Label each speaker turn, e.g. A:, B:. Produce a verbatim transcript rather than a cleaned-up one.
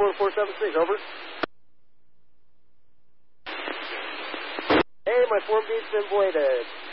A: one four seven six, over. Hey, my form beat's been voided.